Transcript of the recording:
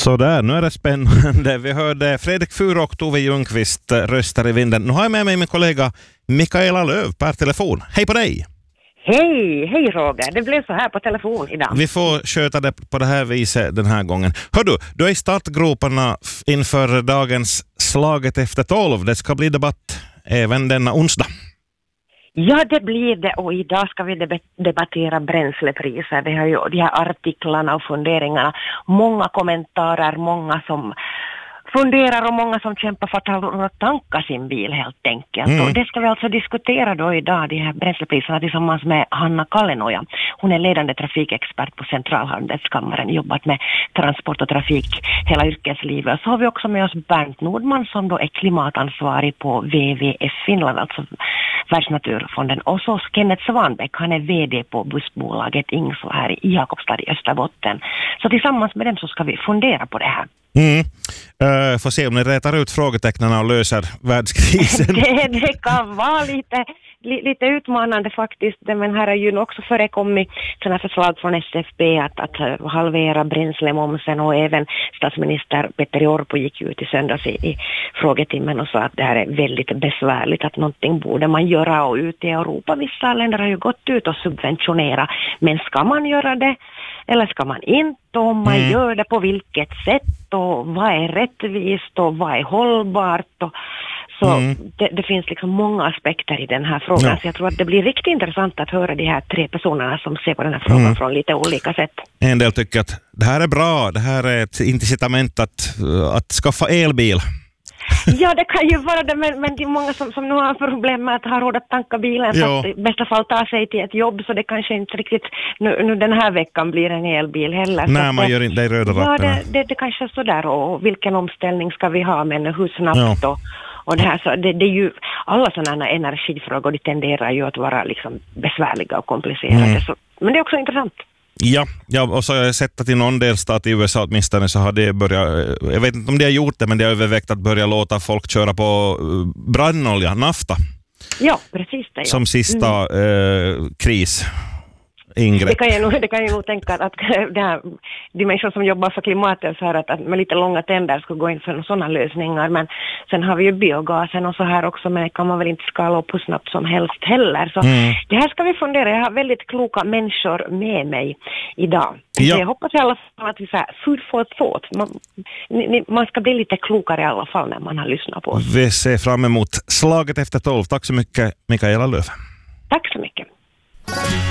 Så där, nu är det spännande. Vi hörde Fredrik Fur och Tove Ljungqvist röstar i vinden. Nu har jag med mig min kollega Mikaela Löv per telefon. Hej på dig! Hej Roger. Det blev så här på telefon idag. Vi får sköta det på det här viset den här gången. Hör du är i startgroparna inför dagens Slaget efter 12. Det ska bli debatt även denna onsdag. Ja, det blir det, och idag ska vi debattera bränslepriser. Det har ju de här artiklarna och funderingarna. Många kommentarer, många som funderar och många som kämpar för att tanka sin bil helt enkelt. Och det ska vi alltså diskutera då idag, de här bränslepriserna, tillsammans med Hanna Kallenoja. Hon är ledande trafikexpert på Centralhandelskammaren, jobbat med transport och trafik hela yrkeslivet. Så har vi också med oss Bernt Nordman som då är klimatansvarig på WWF Finland, alltså Världsnaturfonden. Och så Kenneth Svanbäck, han är vd på bussbolaget Ingso här i Jakobstad i Österbotten. Så tillsammans med dem så ska vi fundera på det här. Får se om ni rätar ut frågetecknarna och löser världskrisen. Det kan vara lite utmanande faktiskt, men här har ju också förekommit sådana förslag från SFP att halvera bränslemomsen, och även statsminister Petteri Orpo gick ut i söndags i frågetimmen och sa att det här är väldigt besvärligt, att någonting borde man göra. Och ute i Europa, vissa länder har ju gått ut och subventionera, men ska man göra det eller ska man inte? Om man gör det, på vilket sätt, och vad är rättvist och vad är hållbart? Och så det finns liksom många aspekter i den här frågan. Ja. Så jag tror att det blir riktigt intressant att höra de här tre personerna som ser på den här frågan från lite olika sätt. En del tycker att det här är bra, det här är ett incitament att skaffa elbil. Ja, det kan ju vara det, men det är många som nu har problem med att ha råd att tanka bilen, så att i bästa fall ta sig till ett jobb, så det kanske inte riktigt nu den här veckan blir en elbil heller. Nej, man gör inte det i röda rapporna. Ja, det kanske är sådär, och vilken omställning ska vi ha, men hur snabbt och det här, så det är ju alla sådana energifrågor, de tenderar ju att vara liksom besvärliga och komplicerade, men det är också intressant. Ja, och så har jag sett att i någon delstat i USA åtminstone så har det börjat, jag vet inte om de har gjort det, men det har övervägt att börja låta folk köra på brandolja, nafta. Ja, precis det. Ja. Som sista kris. Ingrepp. Det kan jag nog tänka att det här, de människor som jobbar för klimatet så här, att med lite långa tänder skulle gå in för sådana lösningar, men sen har vi ju biogasen och så här också, men det kan man väl inte skala upp hur snabbt som helst heller. Så det här ska vi fundera. Jag har väldigt kloka människor med mig idag. Ja. Så jag hoppas i alla fall att vi så här, food for thought. Man ska bli lite klokare i alla fall när man har lyssnat på oss. Vi ser fram emot Slaget efter 12. Tack så mycket, Mikaela Löv. Tack så mycket.